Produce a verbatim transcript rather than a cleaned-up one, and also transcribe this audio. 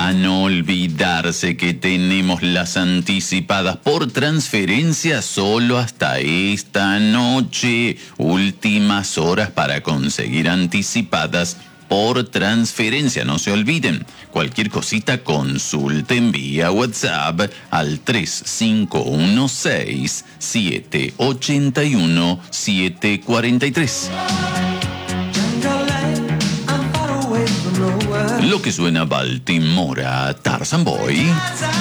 A no olvidarse que tenemos las anticipadas por transferencia solo hasta esta noche. Últimas horas para conseguir anticipadas por transferencia. No se olviden, cualquier cosita consulten vía WhatsApp al tres cinco uno seis, siete ocho uno, siete cuatro tres. Lo que suena Baltimora, Tarzan Boy.